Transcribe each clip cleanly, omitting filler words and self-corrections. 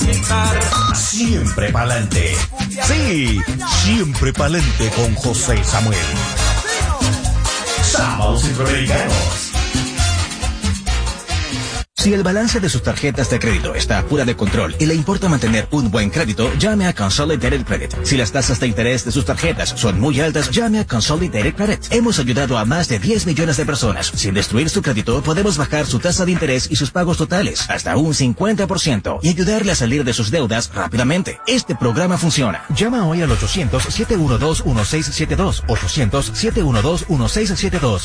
Siempre pa'lante. Sí, siempre pa'lante con José Samuel. Sábados Centroamericanos. Si el balance de sus tarjetas de crédito está fuera de control y le importa mantener un buen crédito, llame a Consolidated Credit. Si las tasas de interés de sus tarjetas son muy altas, llame a Consolidated Credit. Hemos ayudado a más de 10 millones de personas. Sin destruir su crédito, podemos bajar su tasa de interés y sus pagos totales hasta un 50% y ayudarle a salir de sus deudas rápidamente. Este programa funciona. Llama hoy al 800-712-1672. 800-712-1672.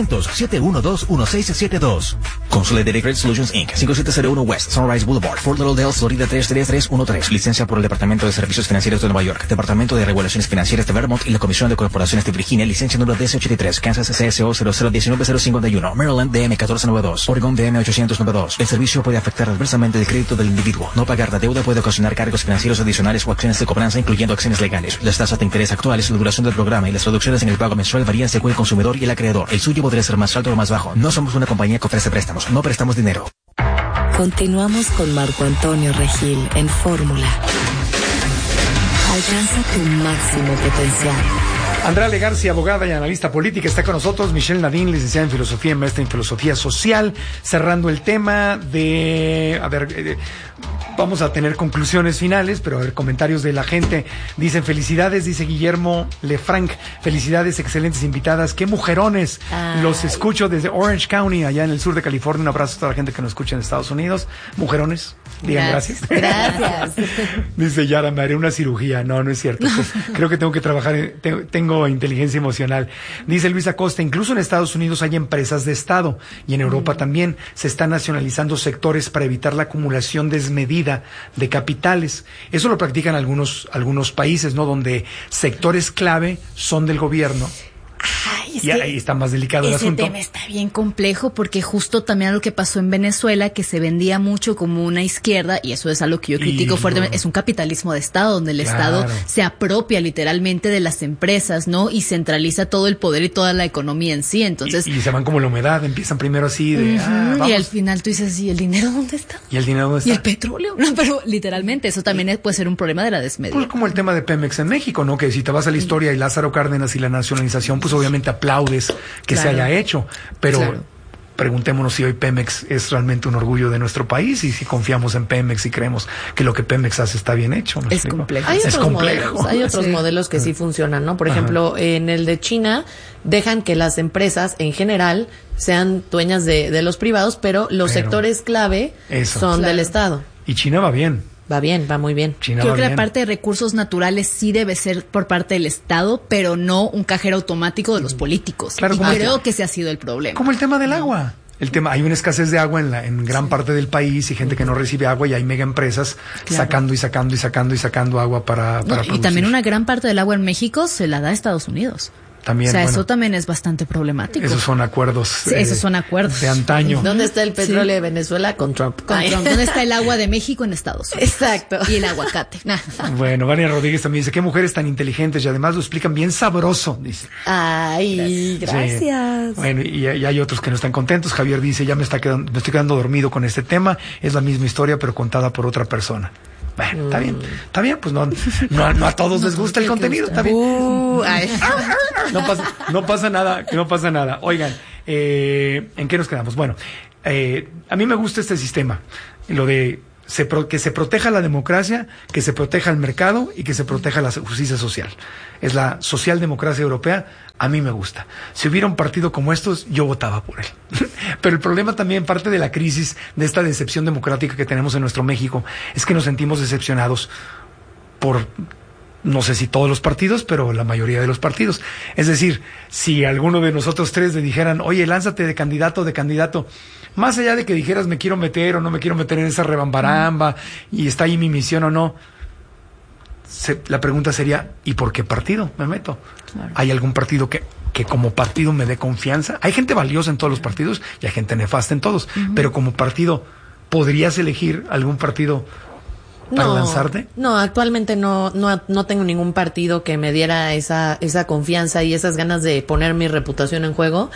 800-712-1672. Consolidated Credit Solutions Inc. 5701 West Sunrise Boulevard, Fort Lauderdale, Florida 33313. Licencia por el Departamento de Servicios Financieros de Nueva York, Departamento de Regulaciones Financieras de Vermont y la Comisión de Corporaciones de Virginia. Licencia número 1083. Kansas CSO 0019051. Maryland DM 1492. Oregon DM 892. El servicio puede afectar adversamente el crédito del individuo. No pagar la deuda puede ocasionar cargos financieros adicionales o acciones de cobranza, incluyendo acciones legales. Las tasas de interés actuales, la duración del programa y las reducciones en el pago mensual varían según el consumidor y el acreedor. El suyo podría ser más alto o más bajo. No somos una compañía que ofrece préstamos. No prestamos dinero. Continuamos con Marco Antonio Regil en Fórmula. Alcanza tu máximo potencial. Andrea Legarcia, abogada y analista política, está con nosotros. Michelle Nadine, licenciada en Filosofía y maestra en Filosofía Social. Cerrando el tema de... vamos a tener conclusiones finales, pero a ver, comentarios de la gente. Dicen, felicidades, dice Guillermo Lefranc. Felicidades, excelentes invitadas. ¡Qué mujerones! Ay. Los escucho desde Orange County, allá en el sur de California. Un abrazo a toda la gente que nos escucha en Estados Unidos. Mujerones, digan gracias. Gracias. Dice Yara, me haré una cirugía. No, no es cierto. Creo que tengo que trabajar, tengo inteligencia emocional. Dice Luis Acosta, incluso en Estados Unidos hay empresas de Estado y en Europa también se están nacionalizando sectores para evitar la acumulación desmedida de capitales. Eso lo practican algunos países, ¿no? Donde sectores clave son del gobierno. Ay, y ahí está más delicado el asunto. Ese tema está bien complejo porque justo también lo que pasó en Venezuela, que se vendía mucho como una izquierda, y eso es algo que yo critico fuertemente, es un capitalismo de Estado, donde el Estado se apropia literalmente de las empresas, ¿no? Y centraliza todo el poder y toda la economía en sí. Entonces y se van como la humedad, empiezan primero así de y al final tú dices, ¿y el dinero dónde está? ¿Y el dinero dónde está? ¿Y el petróleo? No, pero literalmente eso también puede ser un problema de la desmedida. Pues como el tema de Pemex en México, ¿no? Que si te vas a la historia y Lázaro Cárdenas y la nacionalización, pues obviamente aplaudes que se haya hecho, pero preguntémonos si hoy Pemex es realmente un orgullo de nuestro país y si confiamos en Pemex y creemos que lo que Pemex hace está bien hecho. Es complejo. Hay otros modelos que sí funcionan, ¿no? Por ejemplo, en el de China dejan que las empresas en general sean dueñas de los privados, pero los sectores clave son del Estado. Y China va bien. Va bien, va muy bien. Creo que la parte de recursos naturales sí debe ser por parte del Estado, pero no un cajero automático de los políticos. Claro, y creo que ese ha sido el problema. Como el tema del agua. Hay una escasez de agua en gran parte del país y gente que no recibe agua y hay mega empresas sacando agua para producir. Y también una gran parte del agua en México se la da a Estados Unidos. También, o sea, eso también es bastante problemático. Esos son acuerdos. Sí, esos son acuerdos de antaño. ¿Dónde está el petróleo de Venezuela? Con Trump. ¿Dónde está el agua de México? En Estados Unidos. Exacto. Y el aguacate. Bueno, Vania Rodríguez también dice, qué mujeres tan inteligentes y además lo explican bien sabroso, dice. Ay, gracias. Sí. Bueno, y hay otros que no están contentos. Javier dice, me estoy quedando dormido con este tema. Es la misma historia, pero contada por otra persona. Bueno, está bien, pues no a todos les gusta el contenido, está bien. No pasa nada. Oigan, ¿en qué nos quedamos? Bueno, a mí me gusta este sistema, lo de que se proteja la democracia, que se proteja el mercado y que se proteja la justicia social. Es la socialdemocracia europea, a mí me gusta. Si hubiera un partido como estos, yo votaba por él. Pero el problema también, parte de la crisis, de esta decepción democrática que tenemos en nuestro México, es que nos sentimos decepcionados por, no sé si todos los partidos, pero la mayoría de los partidos. Es decir, si alguno de nosotros tres le dijeran, oye, lánzate de candidato, más allá de que dijeras me quiero meter o no me quiero meter en esa rebambaramba y está ahí mi misión o no, la pregunta sería, ¿y por qué partido me meto? Claro. ¿Hay algún partido que como partido me dé confianza? Hay gente valiosa en todos los partidos y hay gente nefasta en todos, pero como partido, ¿podrías elegir algún partido para lanzarte? No, actualmente no tengo ningún partido que me diera esa confianza y esas ganas de poner mi reputación en juego.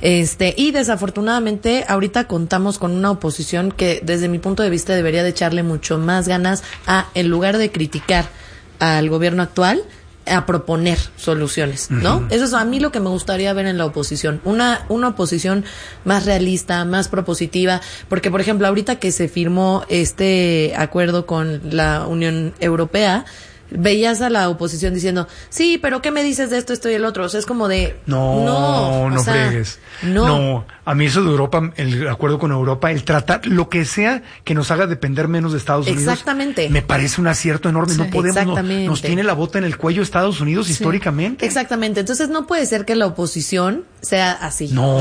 Y desafortunadamente ahorita contamos con una oposición que desde mi punto de vista debería de echarle mucho más ganas en lugar de criticar al gobierno actual, a proponer soluciones, ¿no? Uh-huh. Eso es a mí lo que me gustaría ver en la oposición, una oposición más realista, más propositiva, porque por ejemplo, ahorita que se firmó este acuerdo con la Unión Europea, veías a la oposición diciendo, sí, pero ¿qué me dices de esto y el otro? O sea, es como de... No fregues. No, a mí eso de Europa, el acuerdo con Europa, el tratar lo que sea que nos haga depender menos de Estados Unidos. Exactamente. Me parece un acierto enorme. Sí. No podemos, nos tiene la bota en el cuello Estados Unidos históricamente. Exactamente. Entonces no puede ser que la oposición sea así. No.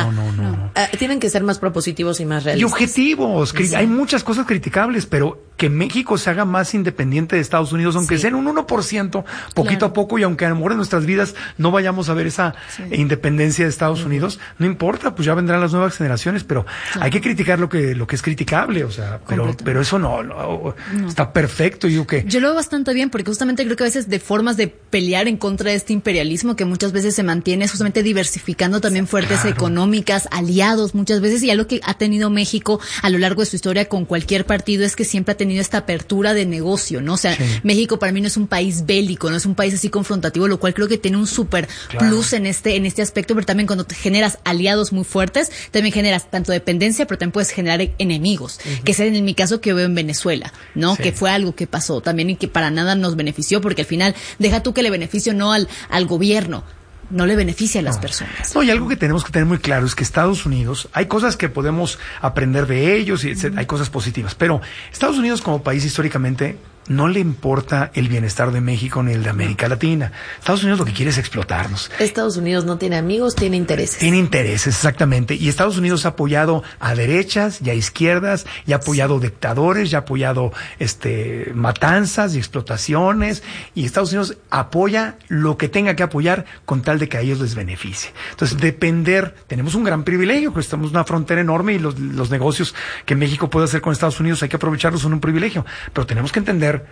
Tienen que ser más propositivos y más realistas. Y objetivos. Sí. Hay muchas cosas criticables, pero que México se haga más independiente de Estados Unidos, aunque sea en un 1%, poquito a poco, y aunque a lo mejor en nuestras vidas no vayamos a ver esa independencia de Estados Unidos, no importa, pues ya vendrán las nuevas generaciones, pero hay que criticar lo que es criticable, o sea, pero eso no, está perfecto. Yo lo veo bastante bien, porque justamente creo que a veces de formas de pelear en contra de este imperialismo que muchas veces se mantiene es justamente diversificando también fuertes económicas, aliados muchas veces, y algo que ha tenido México a lo largo de su historia con cualquier partido es que siempre ha tenido esta apertura de negocio, ¿no? O sea, México para mí no es un país bélico, no es un país así confrontativo, lo cual creo que tiene un super plus en este aspecto, pero también cuando te generas aliados muy fuertes, también generas tanto dependencia, pero también puedes generar enemigos, que es en mi caso que veo en Venezuela, ¿no? Que fue algo que pasó también y que para nada nos benefició, porque al final, deja tú que le beneficio no al gobierno, no le beneficia a las personas. No, y algo que tenemos que tener muy claro es que Estados Unidos, hay cosas que podemos aprender de ellos y hay cosas positivas, pero Estados Unidos como país históricamente no le importa el bienestar de México ni el de América Latina. Estados Unidos lo que quiere es explotarnos. Estados Unidos no tiene amigos, tiene intereses. Tiene intereses, exactamente. Y Estados Unidos ha apoyado a derechas y a izquierdas, y ha apoyado dictadores, y ha apoyado matanzas y explotaciones. Y Estados Unidos apoya lo que tenga que apoyar con tal de que a ellos les beneficie. Entonces, tenemos un gran privilegio, que estamos en una frontera enorme, y los negocios que México puede hacer con Estados Unidos hay que aprovecharlos, son un privilegio. Pero tenemos que entender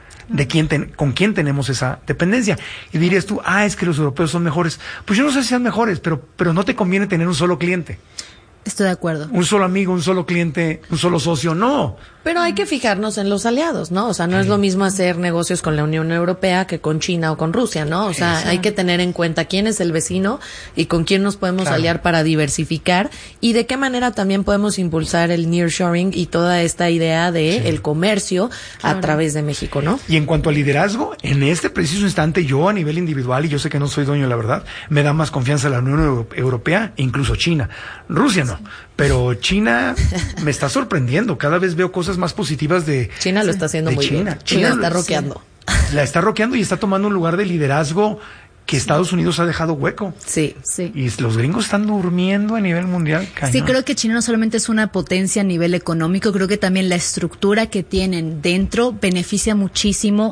con quién tenemos esa dependencia. Y dirías tú, es que los europeos son mejores. Pues yo no sé si sean mejores, pero no te conviene tener un solo cliente. Estoy de acuerdo. Un solo amigo, un solo cliente, un solo socio, no. Pero hay que fijarnos en los aliados, ¿no? O sea, no es lo mismo hacer negocios con la Unión Europea que con China o con Rusia, ¿no? O sea, hay que tener en cuenta quién es el vecino y con quién nos podemos aliar para diversificar, y de qué manera también podemos impulsar el nearshoring y toda esta idea de el comercio a través de México, ¿no? Y en cuanto al liderazgo, en este preciso instante, yo a nivel individual, y yo sé que no soy dueño de la verdad, me da más confianza la Unión Europea e incluso China. Rusia no. Pero China me está sorprendiendo. Cada vez veo cosas más positivas de China. Lo está haciendo muy bien. China está rockeando. La está rockeando y está tomando un lugar de liderazgo que Estados Unidos ha dejado hueco. Sí. Y los gringos están durmiendo a nivel mundial. Cañón. Sí, creo que China no solamente es una potencia a nivel económico, creo que también la estructura que tienen dentro beneficia muchísimo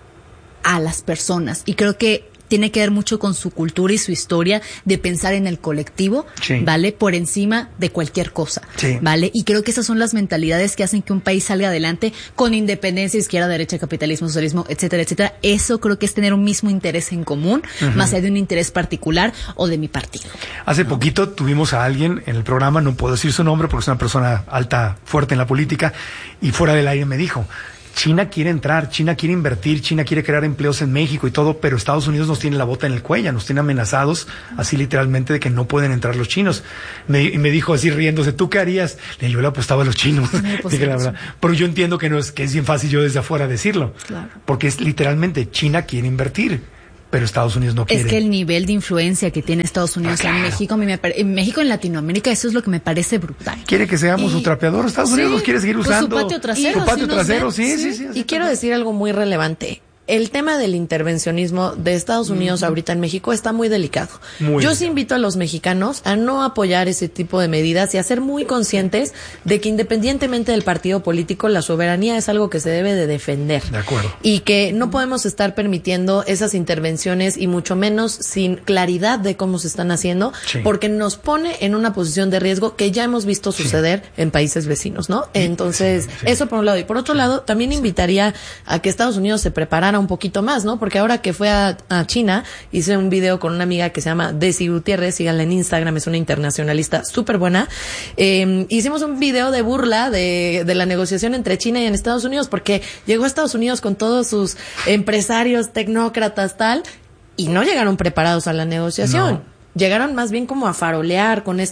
a las personas. Y creo que tiene que ver mucho con su cultura y su historia de pensar en el colectivo, ¿vale? Por encima de cualquier cosa, ¿vale? Y creo que esas son las mentalidades que hacen que un país salga adelante con independencia, izquierda, derecha, capitalismo, socialismo, etcétera, etcétera. Eso creo que es tener un mismo interés en común, más allá de un interés particular o de mi partido. Hace poquito tuvimos a alguien en el programa, no puedo decir su nombre porque es una persona alta, fuerte en la política, y fuera del aire me dijo: China quiere entrar, China quiere invertir, China quiere crear empleos en México y todo, pero Estados Unidos nos tiene la bota en el cuello, nos tiene amenazados, así literalmente, de que no pueden entrar los chinos. Y me dijo así riéndose: ¿tú qué harías? Yo le apostaba a los chinos. Dije la verdad. Pero yo entiendo que es bien fácil yo desde afuera decirlo. Claro. Porque es literalmente, China quiere invertir, pero Estados Unidos no quiere. Es que el nivel de influencia que tiene Estados Unidos en México, en México, en Latinoamérica, eso es lo que me parece brutal. Quiere que seamos su trapeador. Estados Unidos nos quiere seguir usando. Su patio trasero. Su patio trasero, sí. Y quiero decir algo muy relevante. el tema del intervencionismo de Estados Unidos ahorita en México está muy delicado. Yo sí invito a los mexicanos a no apoyar ese tipo de medidas y a ser muy conscientes de que independientemente del partido político, la soberanía es algo que se debe de defender. De acuerdo. Y que no podemos estar permitiendo esas intervenciones y mucho menos sin claridad de cómo se están haciendo, porque nos pone en una posición de riesgo que ya hemos visto suceder en países vecinos, ¿no? Entonces, eso por un lado. Y por otro lado, también invitaría a que Estados Unidos se preparara un poquito más, ¿no? Porque ahora que fue a China, hice un video con una amiga que se llama Desi Gutiérrez, síganla en Instagram, es una internacionalista súper buena. Hicimos un video de burla de la negociación entre China y en Estados Unidos, porque llegó a Estados Unidos con todos sus empresarios, tecnócratas, tal, y no llegaron preparados a la negociación. No. Llegaron más bien como a farolear con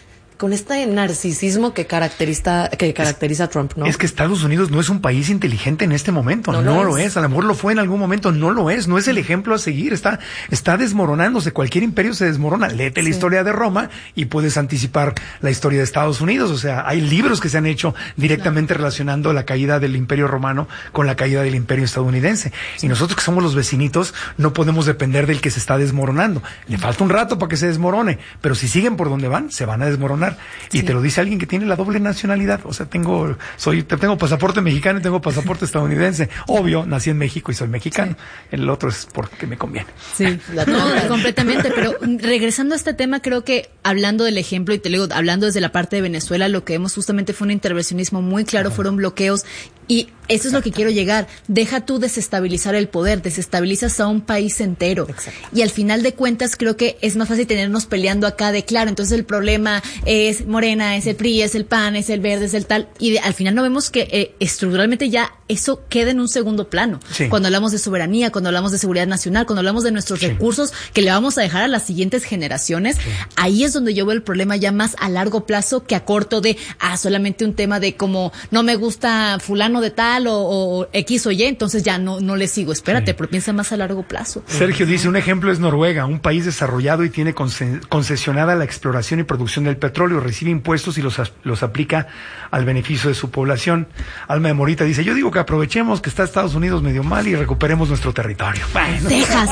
este narcisismo que caracteriza a Trump, ¿no? Es que Estados Unidos no es un país inteligente en este momento, no lo es. A lo mejor lo fue en algún momento, no lo es el ejemplo a seguir, está desmoronándose, cualquier imperio se desmorona. Léete la historia de Roma y puedes anticipar la historia de Estados Unidos, o sea, hay libros que se han hecho directamente relacionando la caída del imperio romano con la caída del imperio estadounidense. Y nosotros que somos los vecinitos no podemos depender del que se está desmoronando. Le falta un rato para que se desmorone, pero si siguen por donde van, se van a desmoronar. Y te lo dice alguien que tiene la doble nacionalidad. O sea, tengo pasaporte mexicano y tengo pasaporte estadounidense. Obvio, nací en México y soy mexicano. El otro es porque me conviene. Sí, no, completamente. Pero regresando a este tema, creo que hablando del ejemplo, y te digo, hablando desde la parte de Venezuela, lo que vemos justamente fue un intervencionismo muy claro, fueron bloqueos. Y eso es lo que quiero llegar. Deja tú desestabilizar el poder, desestabilizas a un país entero. Exacto. Y al final de cuentas creo que es más fácil tenernos peleando acá de claro, entonces el problema es Morena, es el PRI, es el PAN, es el Verde, es el tal. Y al final no vemos que estructuralmente ya eso queda en un segundo plano. Sí. Cuando hablamos de soberanía, cuando hablamos de seguridad nacional, cuando hablamos de nuestros recursos que le vamos a dejar a las siguientes generaciones, ahí es donde yo veo el problema ya más a largo plazo que a corto de, solamente un tema de como no me gusta fulano de tal o X o Y, entonces ya no le sigo. Espérate, pero piensa más a largo plazo. Sergio dice, un ejemplo es Noruega, un país desarrollado y tiene concesionada la exploración y producción del petróleo, recibe impuestos y los aplica al beneficio de su población. Alma de Morita dice, yo digo que aprovechemos que está Estados Unidos medio mal y recuperemos nuestro territorio. Bueno, Texas.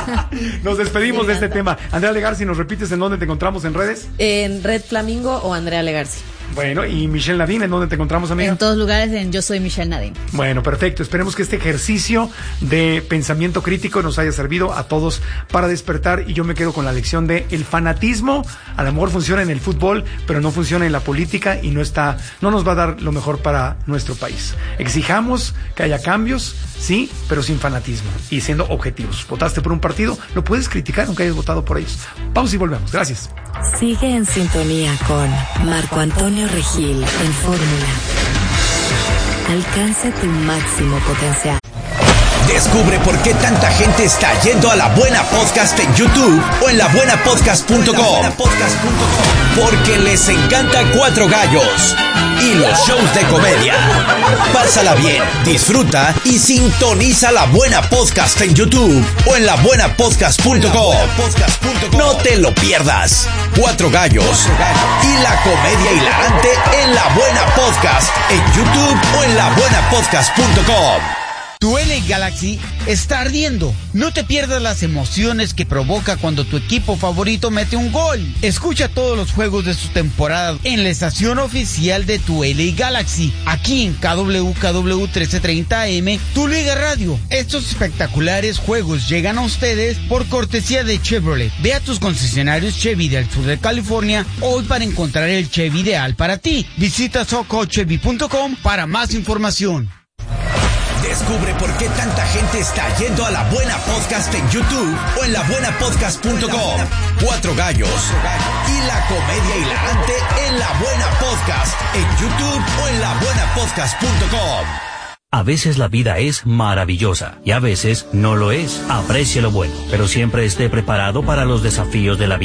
Nos despedimos de este tema. Andrea Legarci, ¿nos repites en dónde te encontramos en redes? En Red Flamingo o Andrea Legarci. Bueno, y Michelle Nadine, ¿en dónde te encontramos, amiga? En todos lugares, Yo Soy Michelle Nadine. Bueno, perfecto. Esperemos que este ejercicio de pensamiento crítico nos haya servido a todos para despertar, y yo me quedo con la lección de el fanatismo a lo mejor funciona en el fútbol, pero no funciona en la política y no nos va a dar lo mejor para nuestro país. Exijamos que haya cambios, sí, pero sin fanatismo y siendo objetivos. Votaste por un partido, lo puedes criticar aunque hayas votado por ellos. Pausa y volvemos. Gracias. Sigue en sintonía con Marco Antonio Regil en Fórmula. Alcanza tu máximo potencial. Descubre por qué tanta gente está yendo a La Buena Podcast en YouTube o en labuenapodcast.com. Porque les encanta Cuatro Gallos y los shows de comedia. Pásala bien, disfruta y sintoniza La Buena Podcast en YouTube o en labuenapodcast.com. No te lo pierdas. Cuatro Gallos y la comedia hilarante en La Buena Podcast en YouTube o en labuenapodcast.com. Tu LA Galaxy está ardiendo. No te pierdas las emociones que provoca cuando tu equipo favorito mete un gol. Escucha todos los juegos de su temporada en la estación oficial de tu LA Galaxy, aquí en KWKW 1330 AM, tu Liga Radio. Estos espectaculares juegos llegan a ustedes por cortesía de Chevrolet. Ve a tus concesionarios Chevy del sur de California hoy para encontrar el Chevy ideal para ti. Visita socochevy.com para más información. Descubre por qué tanta gente está yendo a La Buena Podcast en YouTube o en labuenapodcast.com. Cuatro Gallos y la comedia hilarante en La Buena Podcast en YouTube o en labuenapodcast.com. A veces la vida es maravillosa y a veces no lo es. Aprecie lo bueno, pero siempre esté preparado para los desafíos de la vida.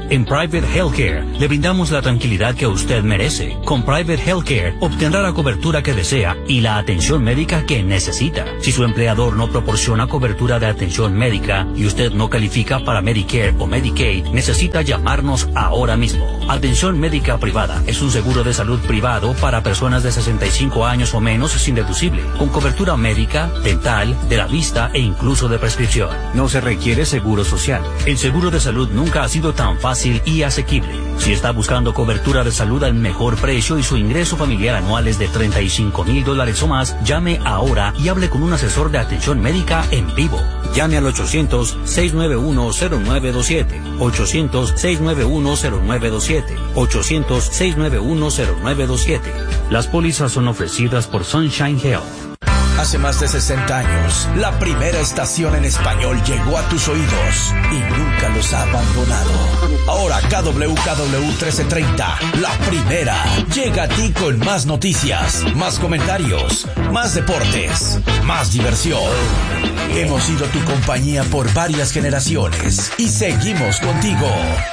En Private Healthcare le brindamos la tranquilidad que usted merece. Con Private Healthcare obtendrá la cobertura que desea y la atención médica que necesita. Si su empleador no proporciona cobertura de atención médica y usted no califica para Medicare o Medicaid, necesita llamarnos ahora mismo. Atención médica privada es un seguro de salud privado para personas de 65 años o menos sin deducible, con cobertura médica, dental, de la vista e incluso de prescripción. No se requiere seguro social. El seguro de salud nunca ha sido tan fácil y asequible. Si está buscando cobertura de salud al mejor precio y su ingreso familiar anual es de $35,000 o más, llame ahora y hable con un asesor de atención médica en vivo. Llame al 800-691-0927, 800-691-0927, 800-691-0927. Las pólizas son ofrecidas por Sunshine Health. Hace más de 60 años, la primera estación en español llegó a tus oídos y nunca los ha abandonado. Ahora KWKW 1330, la primera, llega a ti con más noticias, más comentarios, más deportes, más diversión. Hemos sido tu compañía por varias generaciones y seguimos contigo.